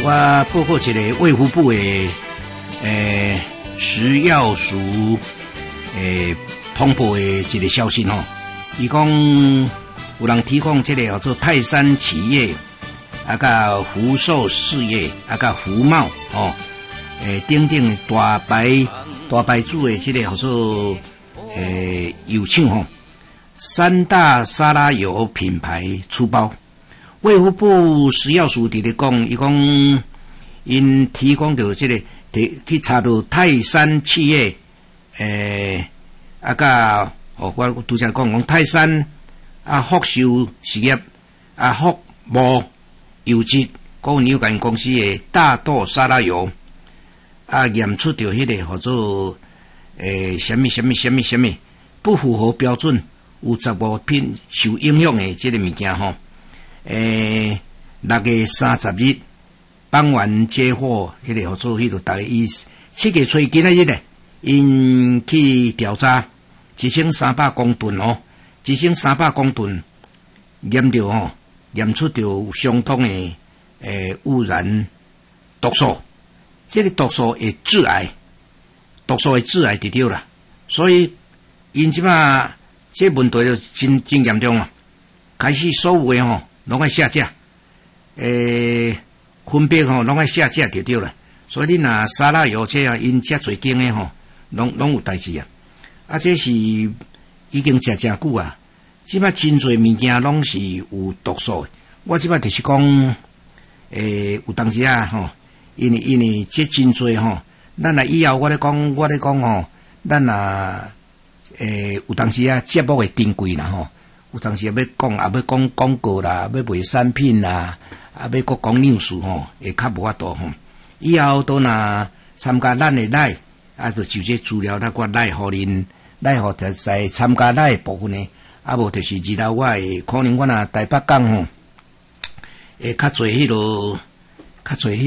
我报告一个卫福部的食药署通报的一个消息吼，伊讲有人提供这个叫做泰山企业甲福寿事业甲福茂等等大牌子的这个叫做油厂吼，3大沙拉油品牌出包。卫福部食药署伫咧讲，伊讲因提供到这个去查到泰山企业甲我拄则讲泰山福寿事业福茂油脂股份有限公司的大豆沙拉油验出到迄个叫做什么不符合标准，有15品受影响的这个物件吼。6月30日傍晚接获迄个叫做迄个大概7月初今仔日咧，因去调查1300公吨1300公吨验出到相当的污染毒素，这个毒素会致癌就对啦。所以因即马这问题就真严重啊，开始所有的拢爱下架，分别拢爱下架就对了。所以你若沙拉油这因遮侪间的拢有代志啊。这是已经真久啊，即摆真侪物件拢是有毒素的。我即摆就是讲，有当时因为这真侪咱若以后我咧讲咱有当时节目会珍贵啦有当时要讲广告啦，要卖产品啦，要讲news会较无法度以后都若参加咱的赖就这资料我赖互恁，赖互在参加赖的部分呢，无就是日后我会可能我若台北港会较侪